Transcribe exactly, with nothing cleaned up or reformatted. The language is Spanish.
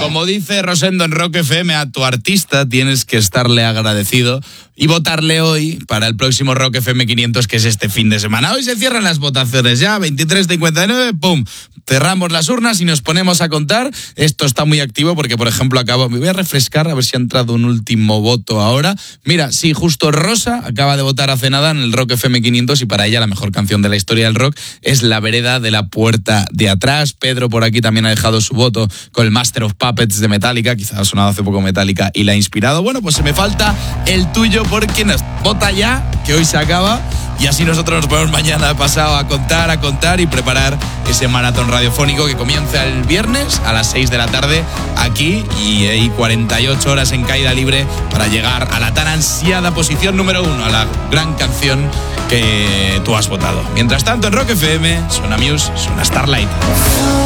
Como dice Rosendo en Rock F M, a tu artista tienes que estarle agradecido y votarle hoy para el próximo Rock F M quinientos, que es este fin de semana. Hoy se cierran las votaciones ya, veintitrés cincuenta y nueve, pum, cerramos las urnas y nos ponemos a contar. Esto está muy activo porque, por ejemplo, acabo, me voy a refrescar a ver si ha entrado un último voto ahora. Mira, sí, justo Rosa acaba de votar hace nada en el Rock F M quinientos y para ella la mejor canción de la historia del rock es La vereda de la puerta de atrás. Pedro por aquí también ha dejado su voto con el Master of Puppets de Metallica, quizás ha sonado hace poco Metallica y la ha inspirado. Bueno, pues se me falta el tuyo porque nos vota ya, que hoy se acaba, y así nosotros nos ponemos mañana pasado a contar, a contar y preparar ese maratón radiofónico que comienza el viernes a las seis de la tarde aquí y hay cuarenta y ocho horas en caída libre para llegar a la tan ansiada posición número uno, a la gran canción que tú has votado. Mientras tanto, en Rock F M suena Muse, suena Starlight.